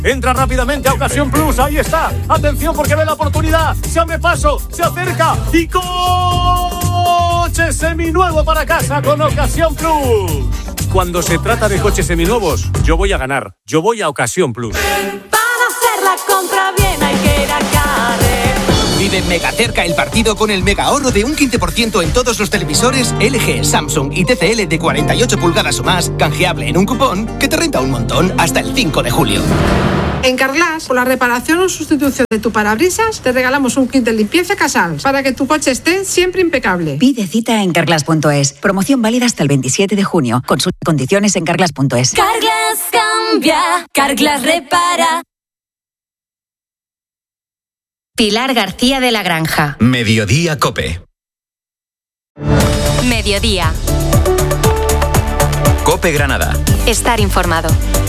Entra rápidamente a Ocasión Plus, ahí está. Atención porque ve la oportunidad. Se abre paso, se acerca y coche seminuevo para casa con Ocasión Plus. Cuando se trata de coches seminuevos, yo voy a ganar. Yo voy a Ocasión Plus. Para hacer la compra bien hay que ir a Carrefour. Vive mega cerca el partido con el mega ahorro de un 15% en todos los televisores LG, Samsung y TCL de 48 pulgadas o más, canjeable en un cupón que te renta un montón hasta el 5 de julio. En Carglass, por la reparación o sustitución de tu parabrisas, te regalamos un kit de limpieza Casals para que tu coche esté siempre impecable. Pide cita en Carglass.es. Promoción válida hasta el 27 de junio. Consulta condiciones en Carglass.es. Carglass cambia, Carglass repara. Pilar García de la Granja. Mediodía COPE. Mediodía. COPE Granada. Estar informado.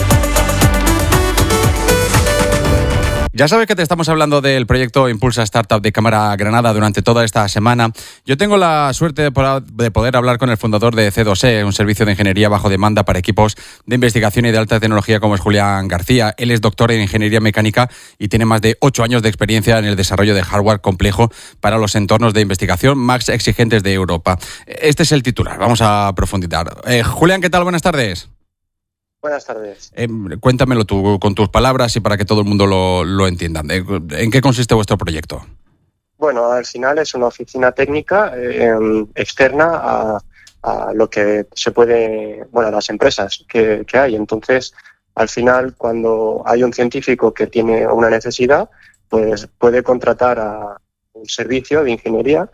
Ya sabes que te estamos hablando del proyecto Impulsa Startup de Cámara Granada durante toda esta semana. Yo tengo la suerte de poder hablar con el fundador de C2E, un servicio de ingeniería bajo demanda para equipos de investigación y de alta tecnología como es Julián García. Él es doctor en ingeniería mecánica y tiene más de 8 años de experiencia en el desarrollo de hardware complejo para los entornos de investigación más exigentes de Europa. Este es el titular, vamos a profundizar. Julián, ¿qué tal? Buenas tardes. Buenas tardes. Cuéntamelo tú con tus palabras y para que todo el mundo lo entienda. ¿En qué consiste vuestro proyecto? Bueno, al final es una oficina técnica externa a lo que se puede, bueno, a las empresas que hay. Entonces, al final, cuando hay un científico que tiene una necesidad, pues puede contratar a un servicio de ingeniería.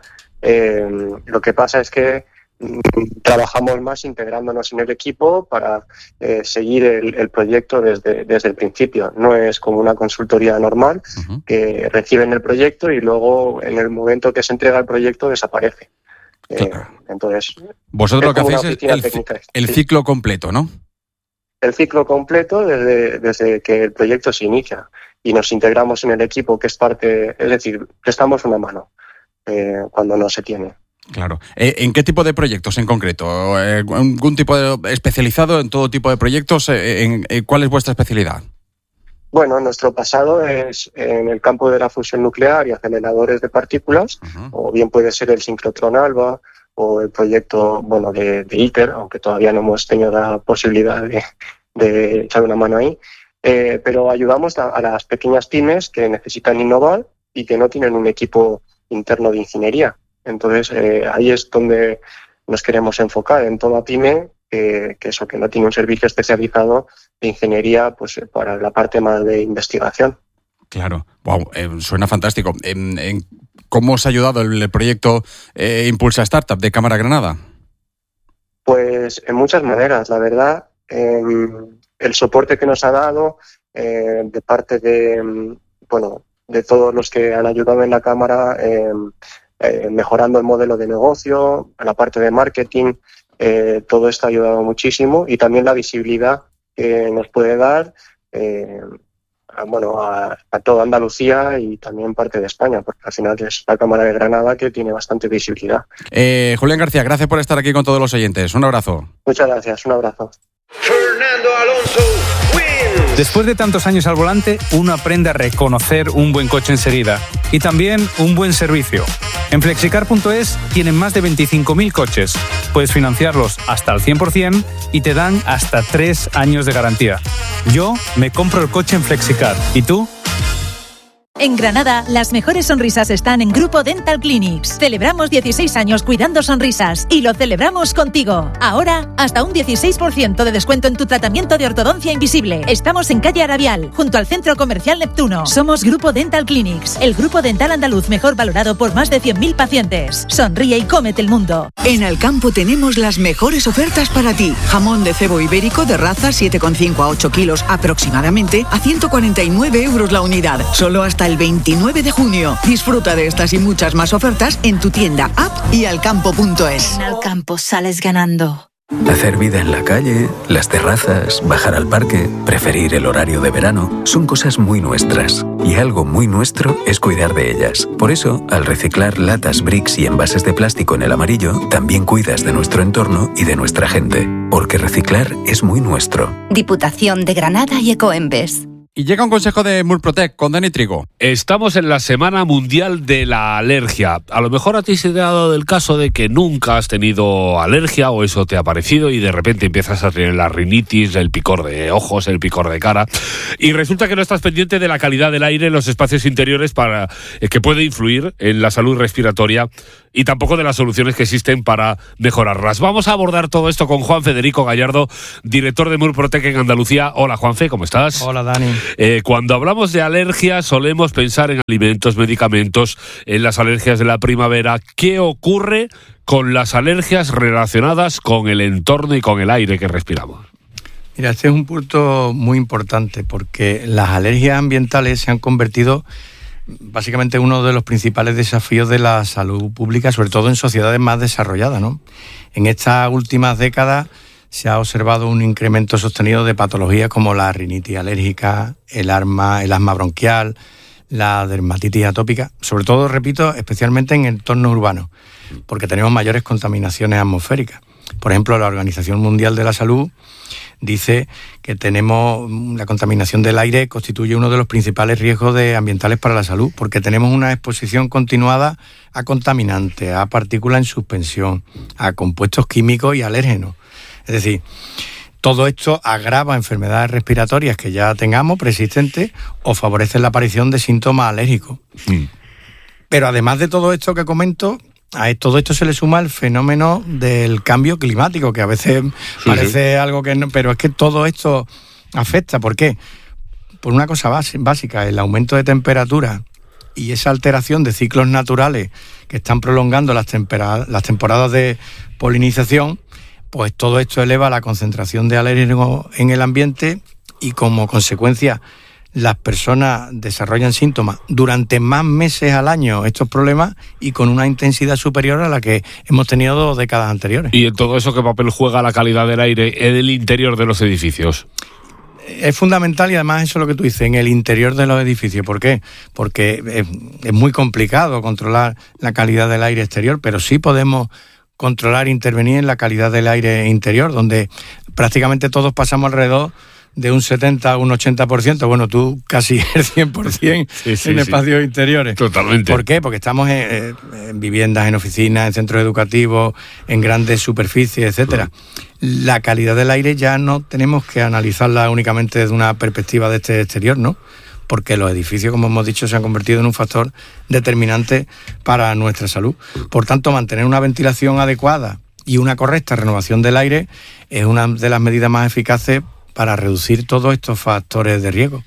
Lo que pasa es que trabajamos más integrándonos en el equipo para seguir el proyecto desde el principio. No es como una consultoría normal que reciben el proyecto y luego en el momento que se entrega el proyecto desaparece. Claro. Entonces, vosotros lo que hacéis es el ciclo completo, ¿no? El ciclo completo desde que el proyecto se inicia y nos integramos en el equipo que es parte, es decir, prestamos una mano cuando no se tiene. Claro. ¿En qué tipo de proyectos en concreto? ¿Algún tipo especializado en todo tipo de proyectos? ¿Cuál es vuestra especialidad? Bueno, nuestro pasado es en el campo de la fusión nuclear y aceleradores de partículas, o bien puede ser el sincrotrón ALBA o el proyecto de ITER, aunque todavía no hemos tenido la posibilidad de echar una mano ahí. Pero ayudamos a las pequeñas pymes que necesitan innovar y que no tienen un equipo interno de ingeniería. Entonces, ahí es donde nos queremos enfocar, en toda pyme, que no tiene un servicio especializado de ingeniería pues para la parte más de investigación. Claro. Wow, suena fantástico. ¿Cómo os ha ayudado el proyecto Impulsa Startup de Cámara Granada? Pues en muchas maneras, la verdad. El soporte que nos ha dado de parte de todos los que han ayudado en la Cámara, mejorando el modelo de negocio, la parte de marketing, todo esto ha ayudado muchísimo y también la visibilidad que nos puede dar a toda Andalucía y también parte de España, porque al final es la Cámara de Granada que tiene bastante visibilidad. Julián García, gracias por estar aquí con todos los oyentes. Un abrazo. Muchas gracias, un abrazo. Fernando Alonso wins. Después de tantos años al volante, uno aprende a reconocer un buen coche enseguida y también un buen servicio. En Flexicar.es tienen más de 25.000 coches. Puedes financiarlos hasta el 100% y te dan hasta 3 años de garantía. Yo me compro el coche en Flexicar. ¿Y tú? En Granada, las mejores sonrisas están en Grupo Dental Clinics. Celebramos 16 años cuidando sonrisas y lo celebramos contigo. Ahora, hasta un 16% de descuento en tu tratamiento de ortodoncia invisible. Estamos en calle Arabial, junto al Centro Comercial Neptuno. Somos Grupo Dental Clinics, el grupo dental andaluz mejor valorado por más de 100.000 pacientes. Sonríe y cómete el mundo. En Alcampo tenemos las mejores ofertas para ti. Jamón de cebo ibérico de raza 7,5 a 8 kilos aproximadamente a 149 € la unidad. Solo hasta el 29 de junio. Disfruta de estas y muchas más ofertas en tu tienda, app y alcampo.es. En Alcampo sales ganando. Hacer vida en la calle, las terrazas, bajar al parque, preferir el horario de verano, son cosas muy nuestras. Y algo muy nuestro es cuidar de ellas. Por eso, al reciclar latas, bricks y envases de plástico en el amarillo, también cuidas de nuestro entorno y de nuestra gente. Porque reciclar es muy nuestro. Diputación de Granada y Ecoembes. Y llega un consejo de Murprotec con Dani Trigo. Estamos en la Semana Mundial de la Alergia. A lo mejor a ti se te ha dado el caso de que nunca has tenido alergia o eso te ha parecido y de repente empiezas a tener la rinitis, el picor de ojos, el picor de cara y resulta que no estás pendiente de la calidad del aire en los espacios interiores que puede influir en la salud respiratoria y tampoco de las soluciones que existen para mejorarlas. Vamos a abordar todo esto con Juan Federico Gallardo, director de Murprotec en Andalucía. Hola, Juanfe, ¿cómo estás? Hola, Dani. Cuando hablamos de alergias solemos pensar en alimentos, medicamentos, en las alergias de la primavera. ¿Qué ocurre con las alergias relacionadas con el entorno y con el aire que respiramos? Mira, este es un punto muy importante porque las alergias ambientales se han convertido básicamente en uno de los principales desafíos de la salud pública, sobre todo en sociedades más desarrolladas, ¿no? En estas últimas décadas se ha observado un incremento sostenido de patologías como la rinitis alérgica, el asma bronquial, la dermatitis atópica, sobre todo, repito, especialmente en entornos urbanos, porque tenemos mayores contaminaciones atmosféricas. Por ejemplo, la Organización Mundial de la Salud dice que la contaminación del aire constituye uno de los principales riesgos ambientales para la salud, porque tenemos una exposición continuada a contaminantes, a partículas en suspensión, a compuestos químicos y alérgenos. Es decir, todo esto agrava enfermedades respiratorias que ya tengamos persistentes o favorece la aparición de síntomas alérgicos. Pero además de todo esto que comento, a todo esto se le suma el fenómeno del cambio climático, que a veces parece algo que no, pero es que todo esto afecta. ¿Por qué? Por una cosa básica, el aumento de temperatura y esa alteración de ciclos naturales que están prolongando las temporadas de polinización, pues todo esto eleva la concentración de alérgenos en el ambiente y como consecuencia las personas desarrollan síntomas durante más meses al año, estos problemas, y con una intensidad superior a la que hemos tenido décadas anteriores. ¿Y en todo eso qué papel juega la calidad del aire en el interior de los edificios? Es fundamental y además eso es lo que tú dices, en el interior de los edificios. ¿Por qué? Porque es muy complicado controlar la calidad del aire exterior, pero sí podemos controlar e intervenir en la calidad del aire interior, donde prácticamente todos pasamos alrededor de un 70 a un 80%, bueno, tú casi el 100% en espacios interiores. Totalmente. ¿Por qué? Porque estamos en viviendas, en oficinas, en centros educativos, en grandes superficies, etcétera. La calidad del aire ya no tenemos que analizarla únicamente desde una perspectiva de este exterior, ¿no? Porque los edificios, como hemos dicho, se han convertido en un factor determinante para nuestra salud. Por tanto, mantener una ventilación adecuada y una correcta renovación del aire es una de las medidas más eficaces para reducir todos estos factores de riesgo.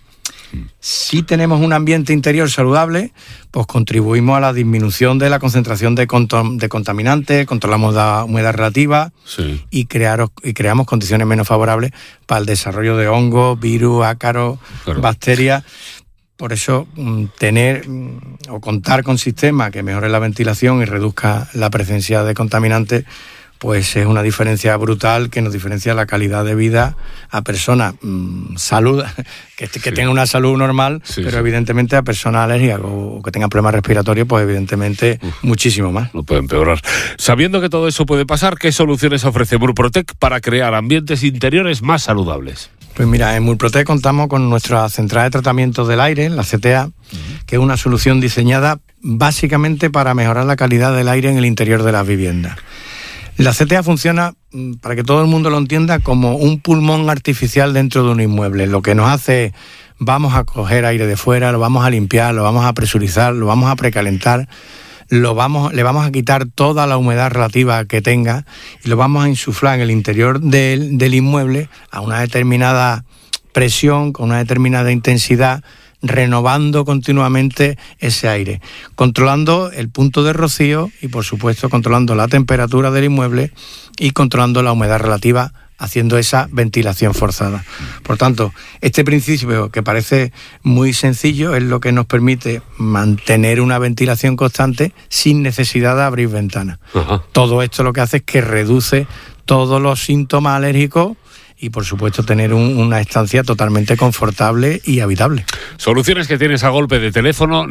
Si tenemos un ambiente interior saludable, pues contribuimos a la disminución de la concentración de contaminantes, controlamos la humedad relativa y creamos condiciones menos favorables para el desarrollo de hongos, virus, ácaros, bacterias. Por eso, tener o contar con sistemas que mejoren la ventilación y reduzca la presencia de contaminantes, pues es una diferencia brutal que nos diferencia la calidad de vida a personas que tengan una salud normal, pero evidentemente a personas alérgicas o que tengan problemas respiratorios, pues evidentemente muchísimo más. No puede empeorar. Sabiendo que todo eso puede pasar, ¿qué soluciones ofrece Murprotec para crear ambientes interiores más saludables? Pues mira, en Murprotec contamos con nuestra central de tratamiento del aire, la CTA, que es una solución diseñada básicamente para mejorar la calidad del aire en el interior de las viviendas. La CTA funciona, para que todo el mundo lo entienda, como un pulmón artificial dentro de un inmueble. Lo que nos hace es, vamos a coger aire de fuera, lo vamos a limpiar, lo vamos a presurizar, lo vamos a precalentar, le vamos a quitar toda la humedad relativa que tenga y lo vamos a insuflar en el interior del inmueble a una determinada presión, con una determinada intensidad, renovando continuamente ese aire, controlando el punto de rocío y, por supuesto, controlando la temperatura del inmueble y controlando la humedad relativa, haciendo esa ventilación forzada. Por tanto, este principio, que parece muy sencillo, es lo que nos permite mantener una ventilación constante sin necesidad de abrir ventanas. Todo esto lo que hace es que reduce todos los síntomas alérgicos y, por supuesto, tener una estancia totalmente confortable y habitable. Soluciones que tienes a golpe de teléfono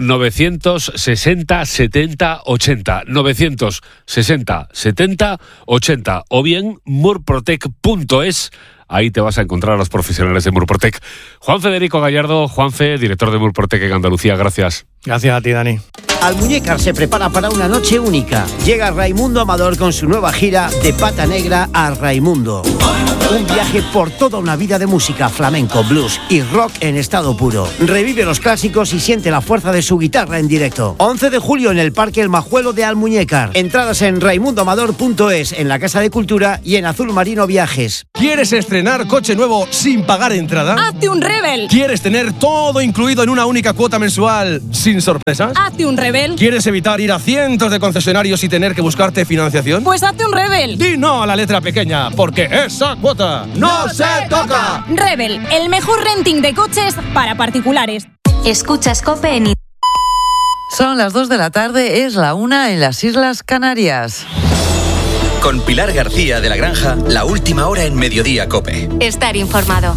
960 70 80, 960 70 80, o bien murprotec.es. ahí te vas a encontrar a los profesionales de Murprotec. Juan Federico Gallardo, Juanfe, director de Murprotec en Andalucía, gracias. Gracias a ti, Dani. Almuñécar se prepara para una noche única. Llega Raimundo Amador con su nueva gira De Pata Negra a Raimundo. Un viaje por toda una vida de música, flamenco, blues y rock en estado puro. Revive los clásicos y siente la fuerza de su guitarra en directo. 11 de julio en el Parque El Majuelo de Almuñécar. Entradas en raimundoamador.es, en la Casa de Cultura y en Azul Marino Viajes. ¿Quieres estrenar coche nuevo sin pagar entrada? ¡Hazte un Rebel! ¿Quieres tener todo incluido en una única cuota mensual sin sorpresas? ¡Hazte un Rebel! ¿Quieres evitar ir a cientos de concesionarios y tener que buscarte financiación? Pues hazte un Rebel. Di no a la letra pequeña, porque esa cuota no se toca. Rebel, el mejor renting de coches para particulares. Escuchas COPE en... Son las 2 de la tarde, es la 1 en las Islas Canarias. Con Pilar García de la Granja, la última hora en Mediodía COPE. Estar informado.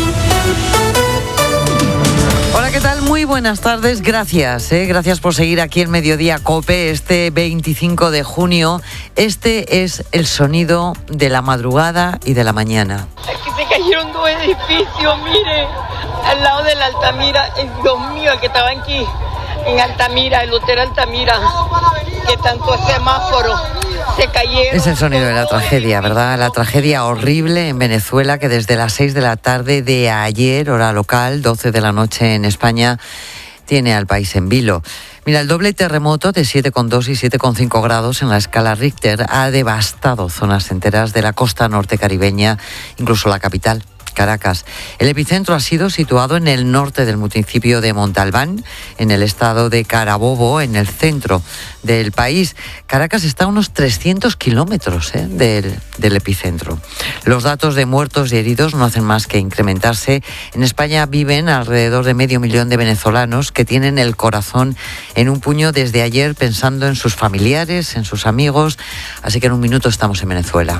Hola, ¿qué tal? Muy buenas tardes, gracias. Gracias por seguir aquí en Mediodía COPE este 25 de junio. Este es el sonido de la madrugada y de la mañana. Aquí se cayeron 2 edificios, mire, al lado de la Altamira. Dios mío, el que estaba aquí en Altamira, el hotel Altamira, que tanto semáforo. Se cayeron. Es el sonido de la tragedia, ¿verdad? La tragedia horrible en Venezuela que desde las 6 de la tarde de ayer, hora local, 12 de la noche en España, tiene al país en vilo. Mira, el doble terremoto de 7,2 y 7,5 grados en la escala Richter ha devastado zonas enteras de la costa norte caribeña, incluso la capital, Caracas. El epicentro ha sido situado en el norte del municipio de Montalbán, en el estado de Carabobo, en el centro del país. Caracas está a unos 300 kilómetros del epicentro. Los datos de muertos y heridos no hacen más que incrementarse. En España viven alrededor de 500.000 de venezolanos que tienen el corazón en un puño desde ayer pensando en sus familiares, en sus amigos. Así que en un minuto estamos en Venezuela.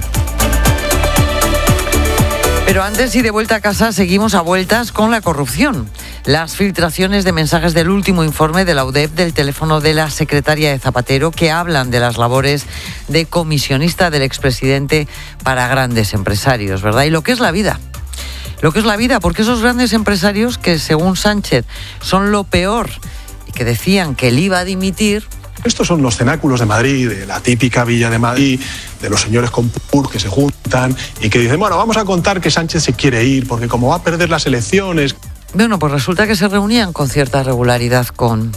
Pero antes y de vuelta a casa, seguimos a vueltas con la corrupción. Las filtraciones de mensajes del último informe de la UDEP del teléfono de la secretaria de Zapatero que hablan de las labores de comisionista del expresidente para grandes empresarios, ¿verdad? Y lo que es la vida. Lo que es la vida, porque esos grandes empresarios que, según Sánchez, son lo peor y que decían que él iba a dimitir. Estos son los cenáculos de Madrid, de la típica Villa de Madrid, de los señores con pur que se juntan y que dicen, bueno, vamos a contar que Sánchez se quiere ir porque como va a perder las elecciones. Bueno, pues resulta que se reunían con cierta regularidad con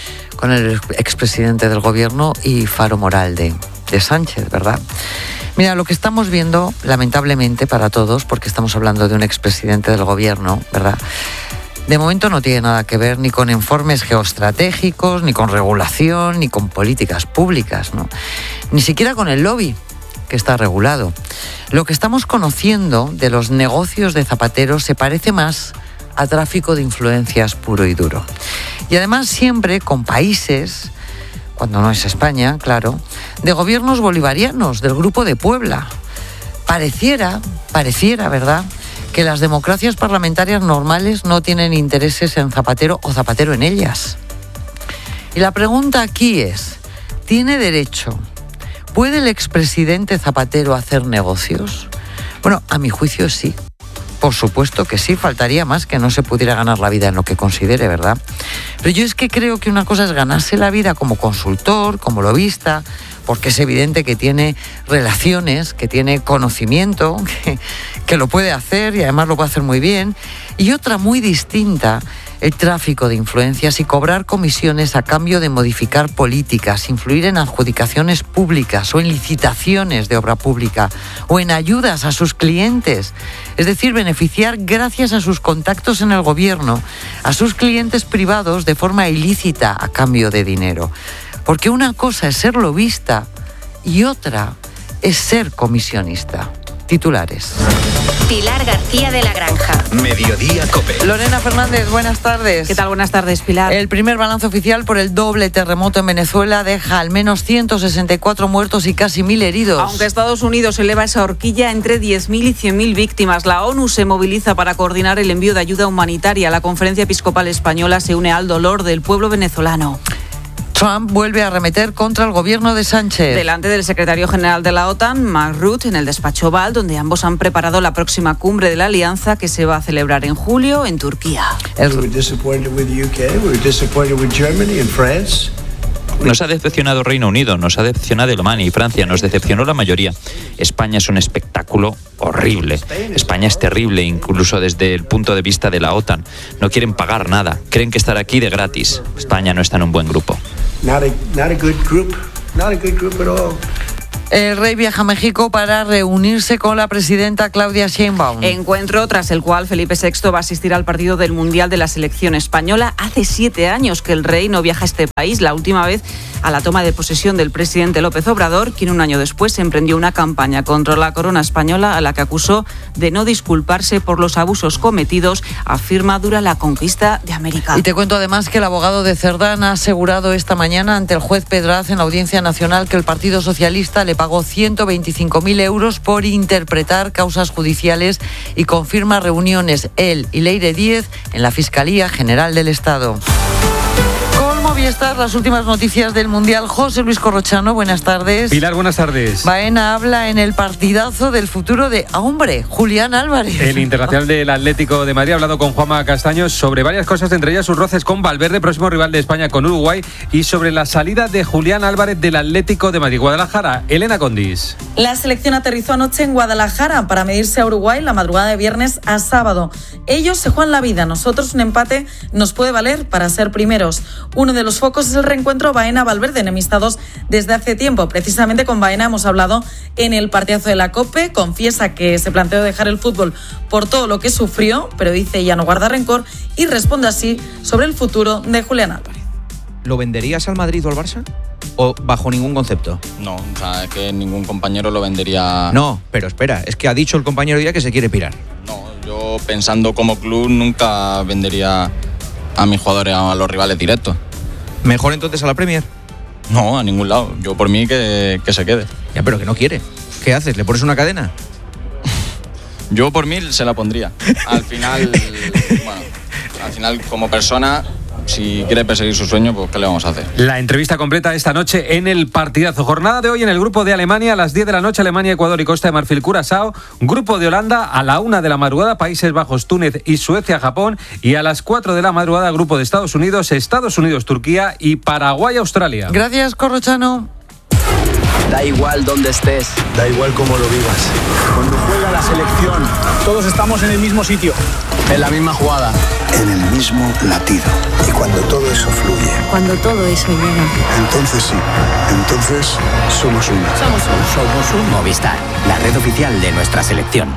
el expresidente del gobierno y faro moral de Sánchez, ¿verdad? Mira, lo que estamos viendo, lamentablemente para todos, porque estamos hablando de un expresidente del gobierno, ¿verdad?, de momento no tiene nada que ver ni con informes geoestratégicos, ni con regulación, ni con políticas públicas, ¿no? Ni siquiera con el lobby, que está regulado. Lo que estamos conociendo de los negocios de Zapatero se parece más a tráfico de influencias puro y duro. Y además siempre con países, cuando no es España, claro, de gobiernos bolivarianos, del Grupo de Puebla. Pareciera, ¿verdad?, que las democracias parlamentarias normales no tienen intereses en Zapatero o Zapatero en ellas. Y la pregunta aquí es, ¿tiene derecho? ¿Puede el expresidente Zapatero hacer negocios? Bueno, a mi juicio sí. Por supuesto que sí, faltaría más que no se pudiera ganar la vida en lo que considere, ¿verdad? Pero yo es que creo que una cosa es ganarse la vida como consultor, como lobista, porque es evidente que tiene relaciones, que tiene conocimiento, que lo puede hacer y además lo puede hacer muy bien. Y otra muy distinta, el tráfico de influencias y cobrar comisiones a cambio de modificar políticas, influir en adjudicaciones públicas o en licitaciones de obra pública o en ayudas a sus clientes. Es decir, beneficiar gracias a sus contactos en el gobierno a sus clientes privados de forma ilícita a cambio de dinero. Porque una cosa es ser lobista y otra es ser comisionista. Titulares. Pilar García de la Granja. Mediodía COPE. Lorena Fernández, buenas tardes. ¿Qué tal? Buenas tardes, Pilar. El primer balance oficial por el doble terremoto en Venezuela deja al menos 164 muertos y casi 1.000 heridos. Aunque Estados Unidos eleva esa horquilla entre 10.000 y 100.000 víctimas, la ONU se moviliza para coordinar el envío de ayuda humanitaria. La Conferencia Episcopal Española se une al dolor del pueblo venezolano. Trump vuelve a arremeter contra el gobierno de Sánchez. Delante del secretario general de la OTAN, Mark Rutte, en el despacho Oval, donde ambos han preparado la próxima cumbre de la alianza que se va a celebrar en julio en Turquía. Nos ha decepcionado Reino Unido, nos ha decepcionado Alemania y Francia, nos decepcionó la mayoría. España es un espectáculo horrible. España es terrible, incluso desde el punto de vista de la OTAN. No quieren pagar nada, creen que estar aquí de gratis. España no está en un buen grupo. Not a good group at all. El rey viaja a México para reunirse con la presidenta Claudia Sheinbaum. Encuentro tras el cual Felipe VI va a asistir al partido del Mundial de la selección española. Hace 7 años que el rey no viaja a este país, la última vez a la toma de posesión del presidente López Obrador, quien un año después emprendió una campaña contra la corona española a la que acusó de no disculparse por los abusos cometidos, afirma, durante la conquista de América. Y te cuento además que el abogado de Cerdán ha asegurado esta mañana ante el juez Pedraz en la Audiencia Nacional que el Partido Socialista le pagó 125.000 euros por interpretar causas judiciales y confirma reuniones él y Leire Díez en la Fiscalía General del Estado. Con Movistar, las últimas noticias del Mundial. José Luis Corrochano, buenas tardes. Pilar, buenas tardes. Baena habla en el partidazo del futuro de, hombre, Julián Álvarez. El internacional del Atlético de Madrid ha hablado con Juanma Castaño sobre varias cosas, entre ellas sus roces con Valverde, próximo rival de España con Uruguay, y sobre la salida de Julián Álvarez del Atlético de Madrid. Guadalajara, Elena Condis. La selección aterrizó anoche en Guadalajara para medirse a Uruguay la madrugada de viernes a sábado. Ellos se juegan la vida, nosotros un empate nos puede valer para ser primeros. Uno de los focos es el reencuentro Baena-Valverde, enemistados desde hace tiempo. Precisamente con Baena hemos hablado en el partidazo de la COPE. Confiesa que se planteó dejar el fútbol por todo lo que sufrió, pero dice ya no guarda rencor y responde así sobre el futuro de Julián Álvarez. ¿Lo venderías al Madrid o al Barça? ¿O bajo ningún concepto? No, o sea, es que ningún compañero lo vendería. No, pero espera, es que ha dicho el compañero ya que se quiere pirar. No, yo pensando como club nunca vendería a mis jugadores a los rivales directos. ¿Mejor entonces a la Premier? No, a ningún lado. Yo por mí que se quede. Ya, pero que no quiere. ¿Qué haces? ¿Le pones una cadena? Yo por mí se la pondría. Al final, bueno, al final como persona, si quiere perseguir su sueño, pues ¿qué le vamos a hacer? La entrevista completa esta noche en el partidazo. Jornada de hoy en el grupo de Alemania a las 10 de la noche, Alemania, Ecuador y Costa de Marfil, Curazao. Grupo de Holanda a la 1 de la madrugada, Países Bajos, Túnez y Suecia, Japón. Y a las 4 de la madrugada, grupo de Estados Unidos, Turquía y Paraguay, Australia. Gracias, Corrochano. Da igual dónde estés, da igual cómo lo vivas. Cuando juega la selección, todos estamos en el mismo sitio, en la misma jugada, en el mismo latido. Y cuando todo eso fluye, cuando todo eso llega, entonces sí, entonces somos uno. Somos un Movistar, la red oficial de nuestra selección.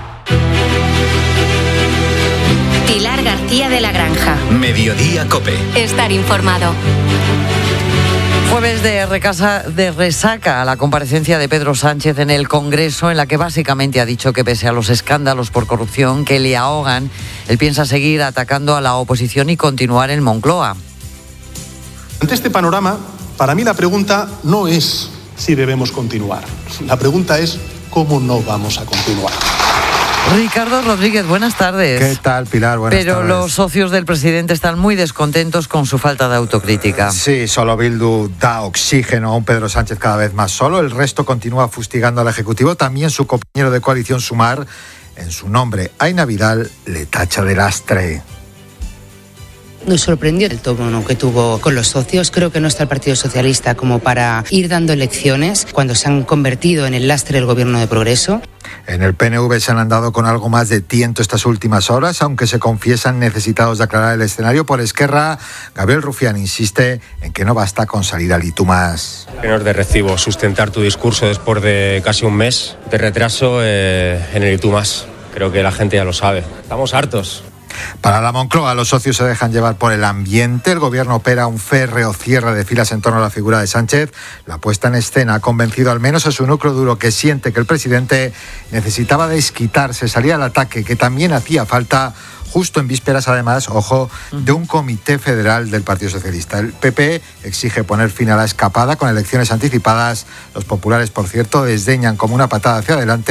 Pilar García de la Granja. Mediodía COPE. Estar informado. Jueves de resaca a la comparecencia de Pedro Sánchez en el Congreso, en la que básicamente ha dicho que pese a los escándalos por corrupción que le ahogan, él piensa seguir atacando a la oposición y continuar en Moncloa. Ante este panorama, para mí la pregunta no es si debemos continuar. La pregunta es cómo no vamos a continuar. Ricardo Rodríguez, buenas tardes. ¿Qué tal, Pilar? Buenas tardes. Pero los socios del presidente están muy descontentos con su falta de autocrítica. Sí, solo Bildu da oxígeno a un Pedro Sánchez cada vez más solo. El resto continúa fustigando al Ejecutivo. También su compañero de coalición Sumar, en su nombre, Aina Vidal, le tacha de lastre. Nos sorprendió el tono que tuvo con los socios. Creo que no está el Partido Socialista como para ir dando lecciones cuando se han convertido en el lastre del gobierno de progreso. En el PNV se han andado con algo más de tiento estas últimas horas, aunque se confiesan necesitados de aclarar el escenario. Por Esquerra, Gabriel Rufián insiste en que no basta con salir al y tú más. Que no es de recibo sustentar tu discurso después de casi un mes de retraso en el y tú más. Creo que la gente ya lo sabe. Estamos hartos. Para la Moncloa, los socios se dejan llevar por el ambiente. El gobierno opera un férreo cierre de filas en torno a la figura de Sánchez. La puesta en escena ha convencido al menos a su núcleo duro, que siente que el presidente necesitaba desquitarse, salir al ataque, que también hacía falta, justo en vísperas, además, ojo, de un comité federal del Partido Socialista. El PP exige poner fin a la escapada con elecciones anticipadas. Los populares, por cierto, desdeñan como una patada hacia adelante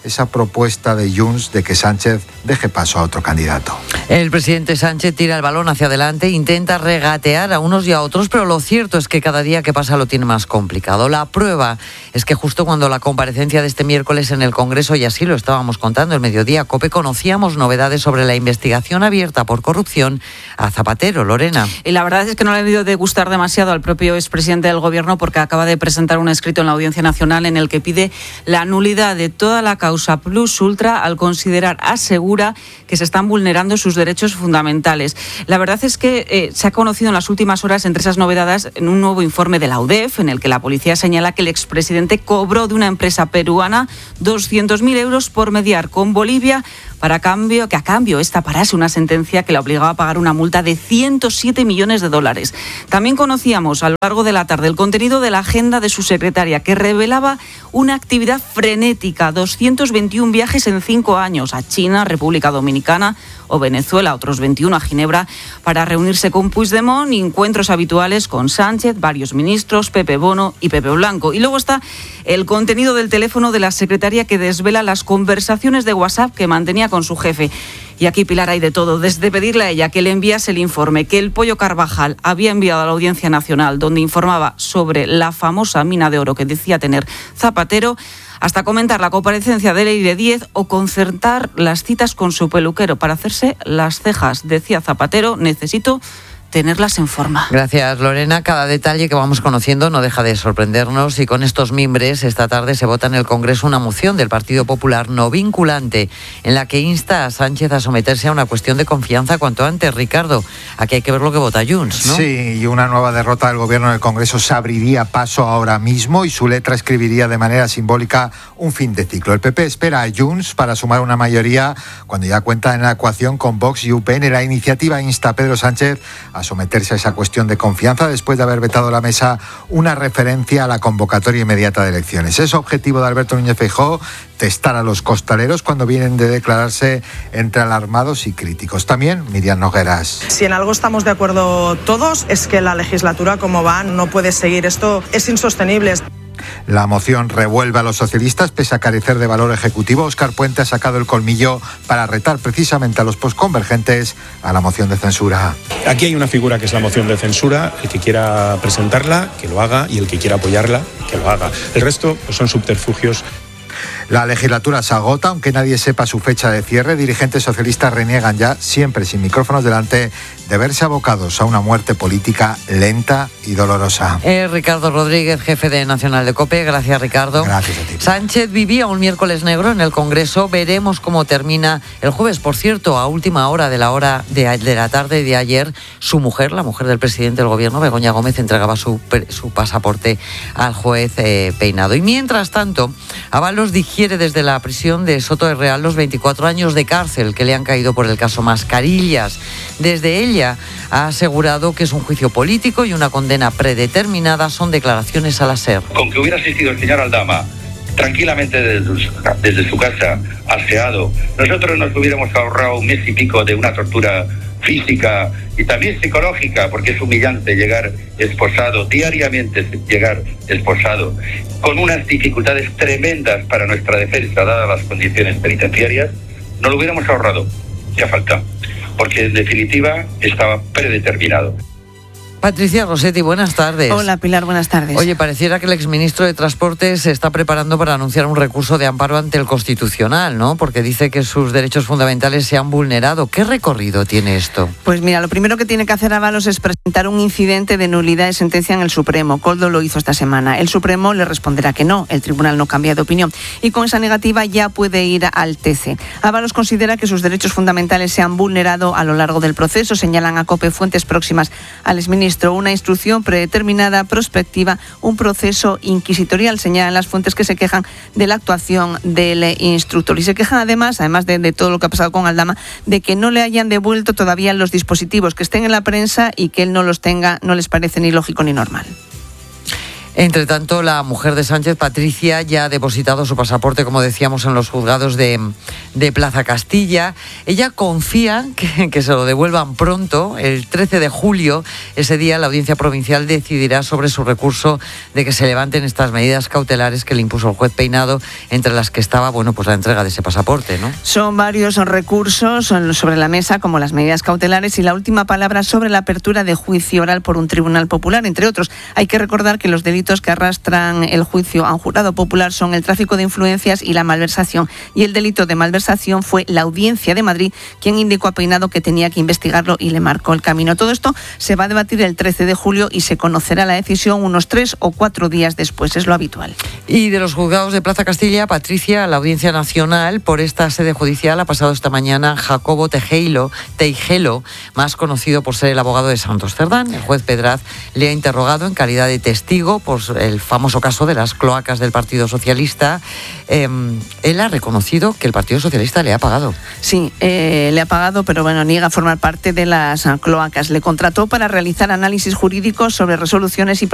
esa propuesta de Junts de que Sánchez deje paso a otro candidato. El presidente Sánchez tira el balón hacia adelante, intenta regatear a unos y a otros, pero lo cierto es que cada día que pasa lo tiene más complicado. La prueba es que justo cuando la comparecencia de este miércoles en el Congreso, y así lo estábamos contando el Mediodía COPE, conocíamos novedades sobre la investigación abierta por corrupción a Zapatero. Lorena. Y la verdad es que no le ha debido de gustar demasiado al propio expresidente del Gobierno, porque acaba de presentar un escrito en la Audiencia Nacional en el que pide la nulidad de toda la causa Plus Ultra al considerar, asegura, que se están vulnerando sus derechos fundamentales. La verdad es que se ha conocido en las últimas horas, entre esas novedades, en un nuevo informe de la UDEF, en el que la policía señala que el expresidente cobró de una empresa peruana 200.000 euros por mediar con Bolivia para que a cambio esta parase una sentencia que la obligaba a pagar una multa de 107 millones de dólares. También conocíamos a lo largo de la tarde el contenido de la agenda de su secretaria, que revelaba una actividad frenética, 221 viajes en 5 años a China, República Dominicana o Venezuela, otros 21 a Ginebra para reunirse con Puigdemont, y encuentros habituales con Sánchez, varios ministros, Pepe Bono y Pepe Blanco. Y luego está el contenido del teléfono de la secretaria, que desvela las conversaciones de WhatsApp que mantenía con su jefe. Y aquí, Pilar, hay de todo, desde pedirle a ella que le enviase el informe que el Pollo Carvajal había enviado a la Audiencia Nacional, donde informaba sobre la famosa mina de oro que decía tener Zapatero, hasta comentar la comparecencia de Leire Díez o concertar las citas con su peluquero para hacerse las cejas. Decía Zapatero: necesito tenerlas en forma. Gracias, Lorena. Cada detalle que vamos conociendo no deja de sorprendernos, y con estos mimbres esta tarde se vota en el Congreso una moción del Partido Popular no vinculante en la que insta a Sánchez a someterse a una cuestión de confianza cuanto antes. Ricardo, aquí hay que ver lo que vota Junts, ¿no? Sí, y una nueva derrota del Gobierno en el Congreso se abriría paso ahora mismo, y su letra escribiría de manera simbólica un fin de ciclo. El PP espera a Junts para sumar una mayoría cuando ya cuenta en la ecuación con Vox y UPN. La iniciativa insta a Pedro Sánchez a someterse a esa cuestión de confianza después de haber vetado la mesa una referencia a la convocatoria inmediata de elecciones. Es objetivo de Alberto Núñez Feijóo testar a los costaleros cuando vienen de declararse entre alarmados y críticos. También Miriam Nogueras. Si en algo estamos de acuerdo todos es que la legislatura como va no puede seguir. Esto es insostenible. La moción revuelve a los socialistas pese a carecer de valor ejecutivo. Óscar Puente ha sacado el colmillo para retar precisamente a los posconvergentes a la moción de censura. Aquí hay una figura que es la moción de censura. El que quiera presentarla, que lo haga, y el que quiera apoyarla, que lo haga. El resto pues, son subterfugios. La legislatura se agota, aunque nadie sepa su fecha de cierre. Dirigentes socialistas reniegan ya, siempre sin micrófonos delante, de verse abocados a una muerte política lenta y dolorosa. Ricardo Rodríguez, jefe de Nacional de COPE. Gracias, Ricardo. Gracias a ti. Sánchez vivía un miércoles negro en el Congreso. Veremos cómo termina el jueves. Por cierto, a última hora de la tarde de ayer, su mujer, la mujer del presidente del Gobierno, Begoña Gómez, entregaba su pasaporte al juez Peinado. Y mientras tanto, Ábalos digiere desde la prisión de Soto de Real los 24 años de cárcel que le han caído por el caso Mascarillas. Desde ella ha asegurado que es un juicio político y una condena predeterminada. Son declaraciones a la SER. Con que hubiera asistido el señor Aldama tranquilamente desde su casa, aseado, nosotros nos hubiéramos ahorrado un mes y pico de una tortura física y también psicológica, porque es humillante llegar esposado, diariamente llegar esposado, con unas dificultades tremendas para nuestra defensa, dadas las condiciones penitenciarias. No lo hubiéramos ahorrado, ya falta, porque en definitiva estaba predeterminado. Patricia Rossetti, buenas tardes. Hola, Pilar, buenas tardes. Oye, pareciera que el exministro de Transportes se está preparando para anunciar un recurso de amparo ante el Constitucional, ¿no? Porque dice que sus derechos fundamentales se han vulnerado. ¿Qué recorrido tiene esto? Pues mira, lo primero que tiene que hacer Ábalos es presentar un incidente de nulidad de sentencia en el Supremo. Koldo lo hizo esta semana. El Supremo le responderá que no. El tribunal no cambia de opinión. Y con esa negativa ya puede ir al TC. Ábalos considera que sus derechos fundamentales se han vulnerado a lo largo del proceso. Señalan a COPE fuentes próximas al exministro. Una instrucción predeterminada, prospectiva, un proceso inquisitorial, señalan las fuentes que se quejan de la actuación del instructor. Y se quejan además de todo lo que ha pasado con Aldama, de que no le hayan devuelto todavía los dispositivos, que estén en la prensa y que él no los tenga, no les parece ni lógico ni normal. Entre tanto, la mujer de Sánchez, Patricia, ya ha depositado su pasaporte, como decíamos, en los juzgados de Plaza Castilla. Ella confía que se lo devuelvan pronto. El 13 de julio, ese día, la Audiencia Provincial decidirá sobre su recurso de que se levanten estas medidas cautelares que le impuso el juez Peinado, entre las que estaba, pues la entrega de ese pasaporte, ¿no? Son varios recursos sobre la mesa, como las medidas cautelares y la última palabra sobre la apertura de juicio oral por un tribunal popular, entre otros. Hay que recordar que los delitos que arrastran el juicio a un jurado popular son el tráfico de influencias y la malversación. Y el delito de malversación fue la Audiencia de Madrid quien indicó a Peinado que tenía que investigarlo y le marcó el camino. Todo esto se va a debatir el 13 de julio y se conocerá la decisión unos 3 o 4 días después, es lo habitual. Y de los juzgados de Plaza Castilla, Patricia, la Audiencia Nacional, por esta sede judicial ha pasado esta mañana Jacobo Teijelo, más conocido por ser el abogado de Santos Cerdán. El juez Pedraz le ha interrogado en calidad de testigo por el famoso caso de las cloacas del Partido Socialista. Él ha reconocido que el Partido Socialista le ha pagado. Sí, le ha pagado, pero niega formar parte de las cloacas. Le contrató para realizar análisis jurídicos sobre resoluciones y